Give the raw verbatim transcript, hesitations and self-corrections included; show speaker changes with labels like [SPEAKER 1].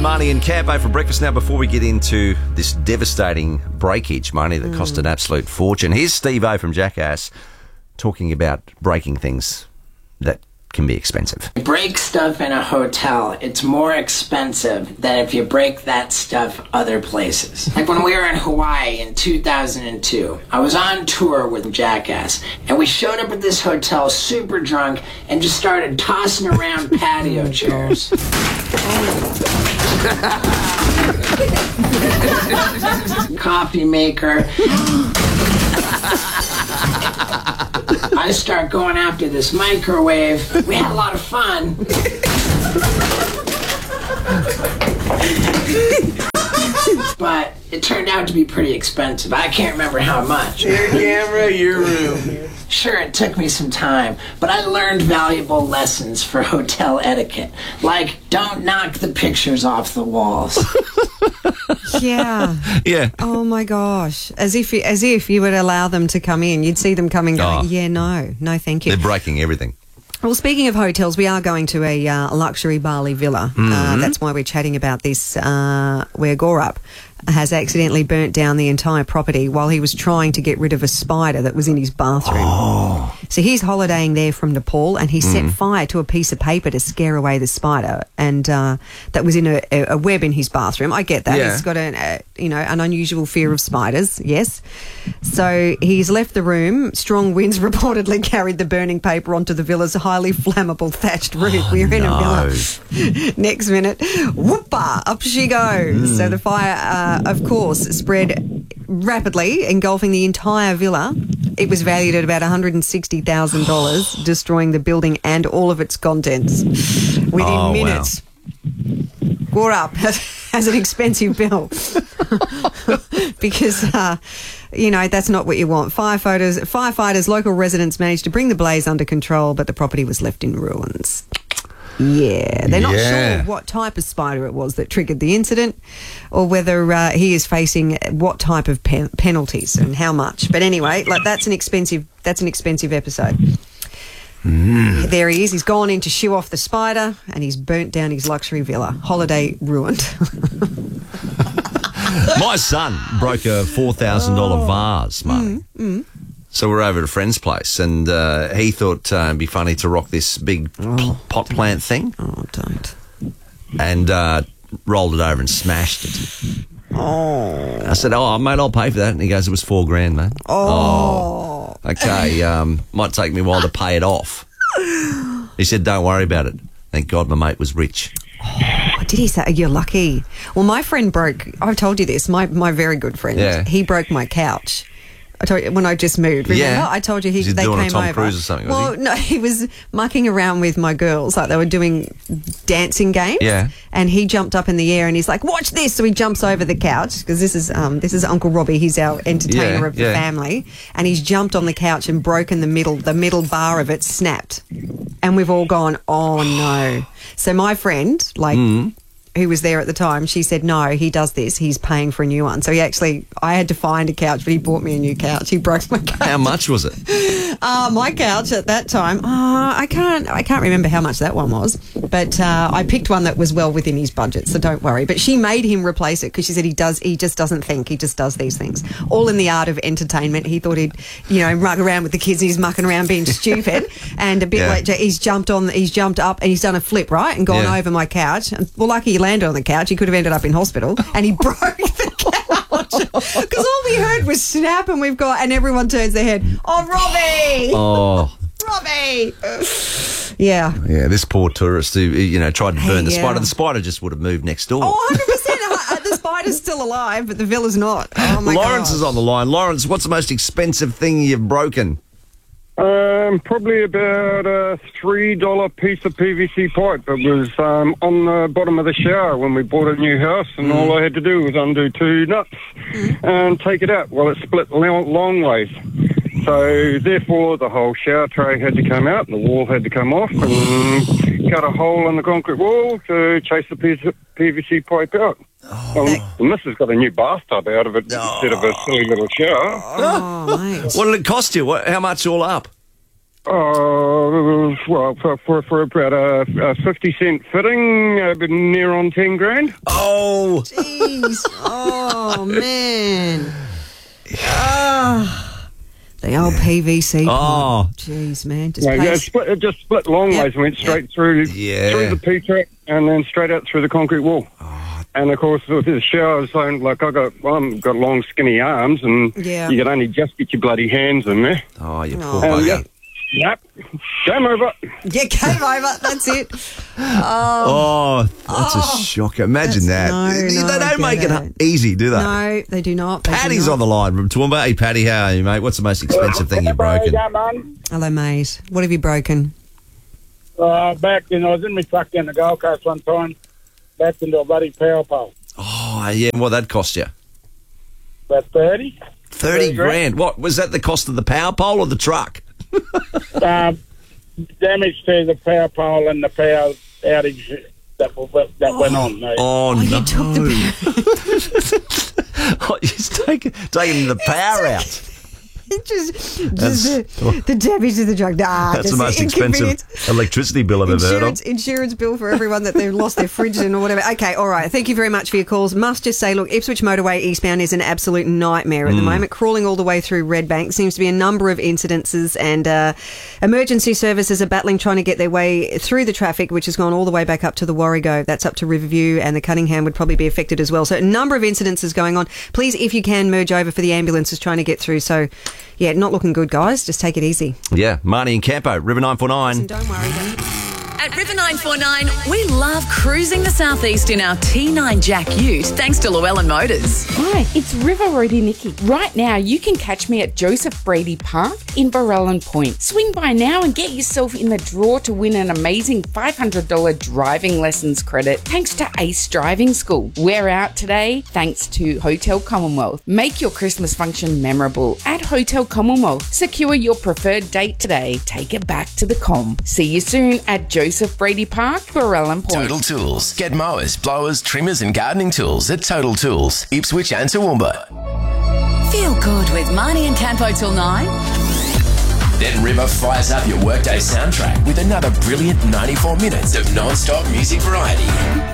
[SPEAKER 1] Marnie and Campo for breakfast. Now, before we get into this devastating breakage, Marnie, that cost an absolute fortune, here's Steve-O from Jackass talking about breaking things that can be expensive.
[SPEAKER 2] Break stuff in a hotel, it's more expensive than if you break that stuff other places. Like when we were in Hawaii in two thousand two, I was on tour with Jackass, and we showed up at this hotel super drunk and just started tossing around patio chairs. Coffee maker. I start going after this microwave. We had a lot of fun. But it turned out to be pretty expensive. I can't remember how much.
[SPEAKER 3] Your camera, your room.
[SPEAKER 2] Sure, it took me some time, but I learned valuable lessons for hotel etiquette. Like, don't knock the pictures off the walls.
[SPEAKER 4] Yeah.
[SPEAKER 1] Yeah.
[SPEAKER 4] Oh my gosh. As if you, as if you would allow them to come in. You'd see them coming going,
[SPEAKER 1] Oh.
[SPEAKER 4] yeah, no, no, thank you.
[SPEAKER 1] They're breaking everything.
[SPEAKER 4] Well, speaking of hotels, we are going to a uh, luxury Bali villa.
[SPEAKER 1] Mm-hmm.
[SPEAKER 4] Uh, that's why we're chatting about this, uh, where Gorup has accidentally burnt down the entire property while he was trying to get rid of a spider that was in his bathroom.
[SPEAKER 1] Oh.
[SPEAKER 4] So he's holidaying there from Nepal, and he set fire to a piece of paper to scare away the spider, and uh, that was in a, a web in his bathroom. I get that.
[SPEAKER 1] Yeah.
[SPEAKER 4] He's got an, uh, you know, an unusual fear of spiders, yes. So he's left the room. Strong winds reportedly carried the burning paper onto the villa's highly flammable thatched roof.
[SPEAKER 1] Oh,
[SPEAKER 4] We're in
[SPEAKER 1] no.
[SPEAKER 4] a villa. Next minute, whoopah, up she goes. So the fire, uh, of course, spread rapidly, engulfing the entire villa. It was valued at about one hundred sixty thousand dollars, destroying the building and all of its contents within
[SPEAKER 1] Oh,
[SPEAKER 4] minutes. Gorup has, has an expensive bill because, uh, you know, that's not what you want. Firefighters, firefighters, local residents managed to bring the blaze under control, but the property was left in ruins. Yeah, they're not
[SPEAKER 1] Yeah.
[SPEAKER 4] sure what type of spider it was that triggered the incident, or whether uh, he is facing what type of pen- penalties and how much. But anyway, like that's an expensive that's an expensive episode. Mm. There he is. He's gone in to shoo off the spider, and he's burnt down his luxury villa. Holiday ruined.
[SPEAKER 1] My son broke a four thousand dollars vase, Marnie.
[SPEAKER 4] Mm, mm.
[SPEAKER 1] So we're over at a friend's place, and uh, he thought uh, it'd be funny to rock this big
[SPEAKER 4] Oh,
[SPEAKER 1] pl- pot plant thing,
[SPEAKER 4] Oh, don't.
[SPEAKER 1] and uh, rolled it over and smashed it.
[SPEAKER 4] Oh.
[SPEAKER 1] I said, "Oh, mate, I'll pay for that." And he goes, "It was four grand, mate."
[SPEAKER 4] Oh.
[SPEAKER 1] Oh. Okay, um, might take me a while to pay it off. He said, "Don't worry about it." Thank God my mate was rich.
[SPEAKER 4] Oh, did he say, you're lucky? Well, my friend broke, I've told you this, my, my very good friend,
[SPEAKER 1] Yeah.
[SPEAKER 4] he broke my couch. I told you when I just moved. Remember?
[SPEAKER 1] Yeah.
[SPEAKER 4] I told you he
[SPEAKER 1] Was he
[SPEAKER 4] they
[SPEAKER 1] doing a
[SPEAKER 4] came
[SPEAKER 1] Tom
[SPEAKER 4] over.
[SPEAKER 1] Cruise or something, was
[SPEAKER 4] well,
[SPEAKER 1] he?
[SPEAKER 4] no, he was mucking around with my girls, like they were doing dancing games.
[SPEAKER 1] Yeah.
[SPEAKER 4] And he jumped up in the air and he's like, "Watch this!" So he jumps over the couch because this is um this is Uncle Robbie. He's our entertainer
[SPEAKER 1] Yeah,
[SPEAKER 4] of the
[SPEAKER 1] yeah.
[SPEAKER 4] family, and he's jumped on the couch and broken the middle. The middle bar of it snapped, and we've all gone, "Oh no!" So my friend, like.
[SPEAKER 1] Mm.
[SPEAKER 4] Who was there at the time, she said, no, he does this. He's paying for a new one. So he actually, I had to find a couch, but he bought me a new couch. He broke my couch.
[SPEAKER 1] How much was it?
[SPEAKER 4] Uh, my couch at that time, uh, I can't I can't remember how much that one was. But uh, I picked one that was well within his budget, so don't worry. But she made him replace it because she said he does. He just doesn't think. He just does these things. All in the art of entertainment. He thought he'd, you know, muck around with the kids and he's mucking around being stupid. And a bit
[SPEAKER 1] Yeah.
[SPEAKER 4] later, he's jumped on, he's jumped up and he's done a flip, right? And gone
[SPEAKER 1] Yeah.
[SPEAKER 4] over my couch. And, well, lucky he landed on the couch. He could have ended up in hospital. And he broke the couch. Because all we heard was snap, and we've got, and everyone turns their head. Oh, Robbie!
[SPEAKER 1] Oh.
[SPEAKER 4] Robbie! Yeah.
[SPEAKER 1] Yeah, this poor tourist who, you know, tried to burn the
[SPEAKER 4] yeah.
[SPEAKER 1] spider. The spider just would have moved next door.
[SPEAKER 4] Oh, one hundred percent. The spider's still alive, but the villa's not. Oh, my
[SPEAKER 1] Lawrence
[SPEAKER 4] God.
[SPEAKER 1] is on the line. Lawrence, what's the most expensive thing you've broken?
[SPEAKER 5] Um, probably about a three dollar piece of P V C pipe that was um, on the bottom of the shower when we bought a new house, and all I had to do was undo two nuts and take it out. Well, it split long, long ways. So, therefore, the whole shower tray had to come out and the wall had to come off, and cut a hole in the concrete wall to chase the piece of P V C pipe out. Well, the missus got a new bathtub out of it instead of a silly little shower.
[SPEAKER 4] Oh, mate.
[SPEAKER 1] What did it cost you? What, how much all up?
[SPEAKER 5] Oh, well, for, for, for about a, a fifty cent fitting, uh, but near on ten grand.
[SPEAKER 1] Oh,
[SPEAKER 4] Jeez. Oh, man. Oh, the old P V C.
[SPEAKER 1] Oh.
[SPEAKER 4] Jeez, man. Just
[SPEAKER 5] No, yeah, it,
[SPEAKER 4] pays-
[SPEAKER 5] split, it just split long
[SPEAKER 4] Yep.
[SPEAKER 5] ways and went straight through
[SPEAKER 1] Yeah.
[SPEAKER 5] through the P-track and then straight out through the concrete wall.
[SPEAKER 1] Oh.
[SPEAKER 5] And of course, with the shower zone, like I got, I've got long, skinny arms, and
[SPEAKER 4] Yeah.
[SPEAKER 5] you can only just get your bloody hands in there.
[SPEAKER 1] oh, you
[SPEAKER 4] Oh.
[SPEAKER 1] poor
[SPEAKER 5] And
[SPEAKER 1] bugger.
[SPEAKER 5] yeah, yep, game over.
[SPEAKER 4] Yeah, game over. That's it.
[SPEAKER 1] Oh, that's a shocker. Imagine
[SPEAKER 4] That's-
[SPEAKER 1] that.
[SPEAKER 4] no, no,
[SPEAKER 1] they don't
[SPEAKER 4] I
[SPEAKER 1] make
[SPEAKER 4] get
[SPEAKER 1] it
[SPEAKER 4] it.
[SPEAKER 1] easy, do they?
[SPEAKER 4] No, they do not. They do
[SPEAKER 1] Paddy's
[SPEAKER 4] not.
[SPEAKER 1] on the line from Toowoomba. Hey, Paddy, how are you, mate? What's the most expensive thing you've broken?
[SPEAKER 4] Hello, mate. What have you broken?
[SPEAKER 6] Uh, back in, I was in my truck down the Gold Coast one time, backed into a bloody power pole.
[SPEAKER 1] Oh, yeah. What that cost you?
[SPEAKER 6] About thirty.
[SPEAKER 1] thirty grand. What, was that the cost of the power pole or the truck?
[SPEAKER 6] Um, damage to the power pole and the power outage that, that went on. They-
[SPEAKER 1] Oh, no.
[SPEAKER 4] You took the.
[SPEAKER 1] Oh, he's taking, taking the power out.
[SPEAKER 4] It just, just
[SPEAKER 1] That's-
[SPEAKER 4] the, the damage to the truck. Nah,
[SPEAKER 1] That's
[SPEAKER 4] just
[SPEAKER 1] the most
[SPEAKER 4] inconvenience.
[SPEAKER 1] expensive electricity bill I've ever heard
[SPEAKER 4] Insurance,
[SPEAKER 1] of.
[SPEAKER 4] insurance bill for everyone that they've lost their fridge in or whatever. Okay, all right. Thank you very much for your calls. Must just say, look, Ipswich Motorway eastbound is an absolute nightmare at the moment. Crawling all the way through Redbank. Seems to be a number of incidences, and uh, emergency services are battling trying to get their way through the traffic, which has gone all the way back up to the Warrego. That's up to Riverview, and the Cunningham would probably be affected as well. So a number of incidences going on. Please, if you can, merge over for the ambulances trying to get through. So, yeah, not looking good, guys. Just take it easy.
[SPEAKER 1] Yeah, Marnie and Campo, River nine four nine.
[SPEAKER 4] Don't worry, don't.
[SPEAKER 7] At River nine four nine, we love cruising the southeast in our T nine Jack Ute, thanks to Llewellyn Motors.
[SPEAKER 8] Hi, it's River Roadie Nikki. Right now, you can catch me at Joseph Brady Park in Barellan Point. Swing by now and get yourself in the draw to win an amazing five hundred dollars driving lessons credit thanks to Ace Driving School. We're out today thanks to Hotel Commonwealth. Make your Christmas function memorable at Hotel Commonwealth. Secure your preferred date today. Take it back to the com. See you soon at Joseph Brady Park, Barellan Point.
[SPEAKER 9] Total Tools. Get mowers, blowers, trimmers and gardening tools at Total Tools, Ipswich and Toowoomba.
[SPEAKER 7] Feel good with Marnie and Campo till nine.
[SPEAKER 9] Then River fires up your workday soundtrack with another brilliant ninety-four minutes of non-stop music variety.